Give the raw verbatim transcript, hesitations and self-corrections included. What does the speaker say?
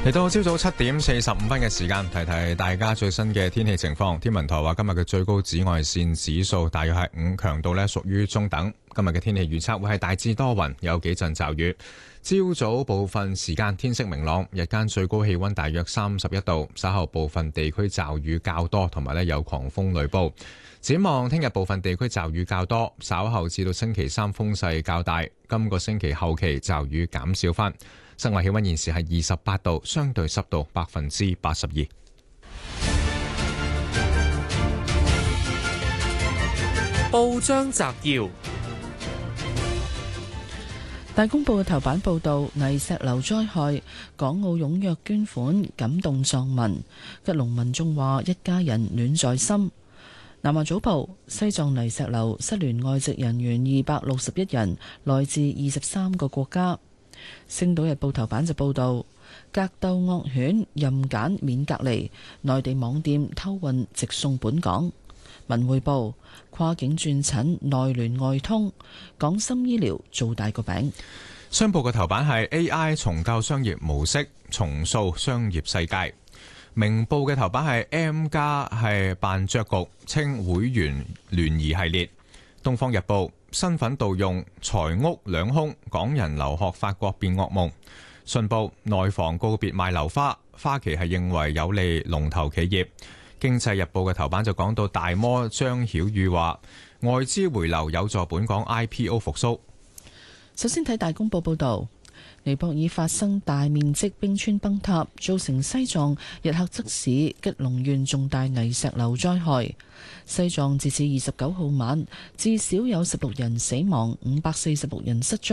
嚟到朝早七點四十五分嘅時間，提提大家最新嘅天氣情況。天文台話今日嘅最高紫外線指數大約係五，強度呢屬於中等。今日嘅天氣預測會係大致多雲，有幾陣驟雨。朝早部分時間天色明朗，日間最高氣溫大約三十一度。稍後部分地區驟雨較多，同埋呢有狂風雷暴。展望聽日部分地區驟雨較多，稍後至到星期三風勢較大。今個星期後期驟雨減少返。室外氣溫現時係二十八度，相對濕度百分之八十二。 報章摘要： 大公報嘅頭版報道泥石流災害，港澳踴躍捐款，感動藏民。吉隆民眾話一家人暖在心。南華早報：西藏泥石流失聯外籍人員二百六十一人，來自二十三個國家。星島日報頭版就報道格鬥惡犬任揀免隔離，內地網店偷運直送本港。文匯報：跨境轉診內聯外通，港深醫療做大個餅。 商報嘅頭版係 A I 重構商業模式，重塑商業世界。明報嘅頭版係 M 加係辦爵局，稱會員聯誼系列。東方日報：身份盜用，財屋兩空，港人留學法國變噩夢。信報：內房告別賣樓花，花旗係認為有利龍頭企業。經濟日報嘅頭版就講到大摩張曉宇話，外資回流有助本港 I P O 復甦。 首先睇大公報報道。尼泊爾發生大面積冰川崩塌，造成西藏日喀則市吉隆縣重大泥石流災害。西藏截至二十九號晚，至少有十六人死亡，五百四十六人失蹤。